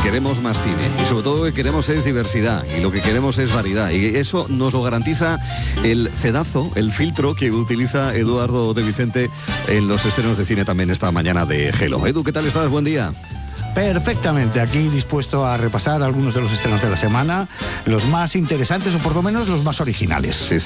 queremos más cine. Y sobre todo lo que queremos es diversidad. Y lo que queremos es variedad. Y eso nos lo garantiza el cedazo, el filtro que utiliza Eduardo de Vicente en los estrenos de cine también esta mañana de Hello. Edu, ¿qué tal estás? Buen día. Perfectamente, aquí dispuesto a repasar algunos de los estrenos de la semana, los más interesantes o por lo menos los más originales. Sí,